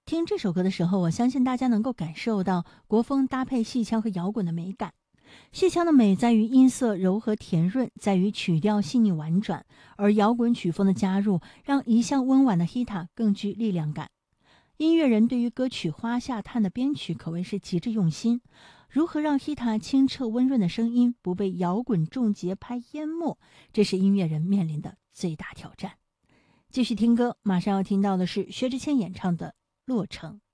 听这首歌的时候，我相信大家能够感受到国风搭配戏腔和摇滚的美感。戏腔的美在于音色柔和甜润，在于曲调细腻婉转，而摇滚曲风的加入，让一向温婉的 Hita 更具力量感。音乐人对于歌曲《花下探》的编曲可谓是极致用心，如何让 Hita 清澈温润的声音不被摇滚重节拍淹没，这是音乐人面临的最大挑战。继续听歌，马上要听到的是薛之谦演唱的《洛城》。